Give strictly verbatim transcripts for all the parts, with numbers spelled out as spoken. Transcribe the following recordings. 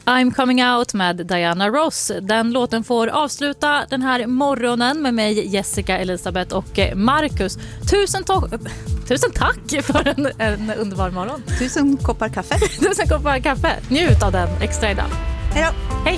I'm coming out med Diana Ross. Den låten får avsluta den här morgonen med mig, Jessica, Elisabeth och Marcus. Tusen, to- Tusen tack för en, en underbar morgon. Tusen koppar kaffe. Tusen koppar kaffe. Njut av den extra idag. Hej då. Hej.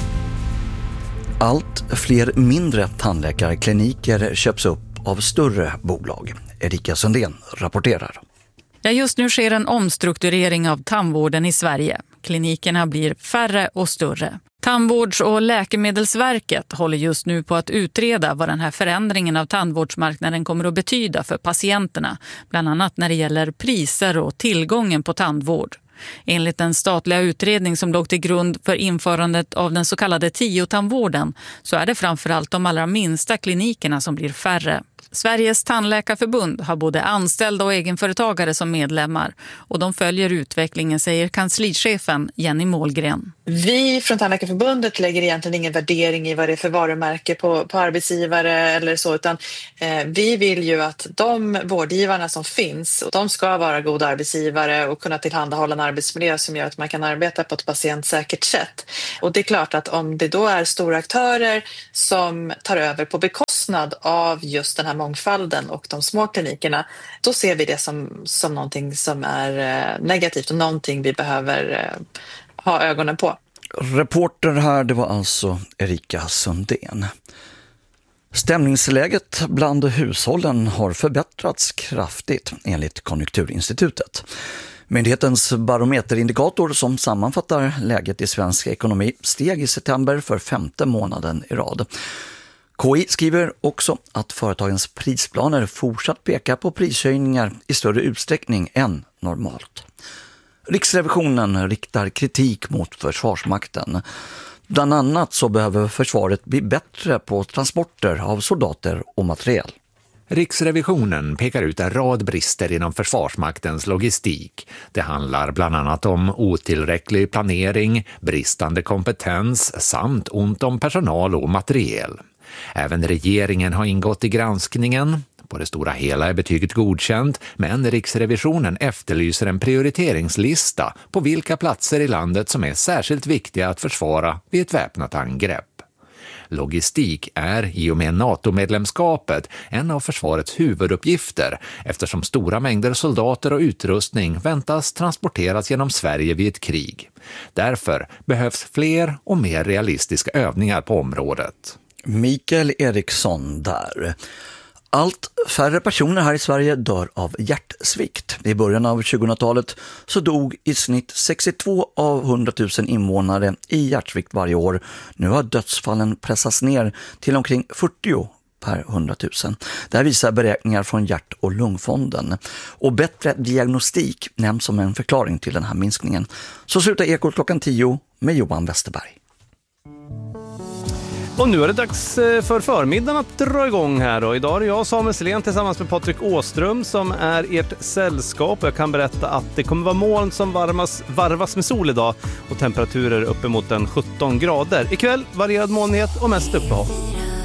Allt fler mindre tandläkarkliniker köps upp av större bolag. Erika Sundén rapporterar. Ja, just nu sker en omstrukturering av tandvården i Sverige. Klinikerna blir färre och större. Tandvårds- och läkemedelsverket håller just nu på att utreda vad den här förändringen av tandvårdsmarknaden kommer att betyda för patienterna. Bland annat när det gäller priser och tillgången på tandvård. Enligt den statliga utredning som låg till grund för införandet av den så kallade tio-tandvården så är det framförallt de allra minsta klinikerna som blir färre. Sveriges tandläkarförbund har både anställda och egenföretagare som medlemmar och de följer utvecklingen, säger kanslichefen Jenny Målgren. Vi från Tandläkarförbundet lägger egentligen ingen värdering i vad det är för varumärke på, på arbetsgivare eller så, utan eh, vi vill ju att de vårdgivarna som finns, och de ska vara goda arbetsgivare och kunna tillhandahålla en arbetsmiljö som gör att man kan arbeta på ett patientsäkert sätt. Och det är klart att om det då är stora aktörer som tar över på bekostnad av just den här mångfalden och de små klinikerna, då ser vi det som, som någonting som är eh, negativt och någonting vi behöver eh, ha ögonen på. Reporter här, det var alltså Erika Sundén. Stämningsläget bland hushållen har förbättrats kraftigt enligt Konjunkturinstitutet. Myndighetens barometerindikator som sammanfattar läget i svensk ekonomi steg i september för femte månaden i rad. K I skriver också att företagens prisplaner fortsatt pekar på prishöjningar i större utsträckning än normalt. Riksrevisionen riktar kritik mot Försvarsmakten. Bland annat så behöver försvaret bli bättre på transporter av soldater och materiel. Riksrevisionen pekar ut en rad brister inom Försvarsmaktens logistik. Det handlar bland annat om otillräcklig planering, bristande kompetens samt ont om personal och materiel. Även regeringen har ingått i granskningen. På det stora hela är betyget godkänt, men Riksrevisionen efterlyser en prioriteringslista på vilka platser i landet som är särskilt viktiga att försvara vid ett väpnat angrepp. Logistik är i och med NATO-medlemskapet en av försvarets huvuduppgifter eftersom stora mängder soldater och utrustning väntas transporteras genom Sverige vid ett krig. Därför behövs fler och mer realistiska övningar på området. Mikael Eriksson där. Allt färre personer här i Sverige dör av hjärtsvikt. I början av tjugohundratalet så dog i snitt sextiotvå av hundratusen invånare i hjärtsvikt varje år. Nu har dödsfallen pressats ner till omkring fyrtio per hundratusen. Det här visar beräkningar från Hjärt- och lungfonden. Och bättre diagnostik nämns som en förklaring till den här minskningen. Så slutar Ekot klockan tio med Johan Westerberg. Och nu är det dags för förmiddagen att dra igång här då. Idag är jag, Samuel Selén, tillsammans med Patrik Åström som är ert sällskap. Jag kan berätta att det kommer vara moln som varmas, varvas med sol idag och temperaturer uppemot en sjutton grader. Ikväll varierad molnighet och mest uppehåll.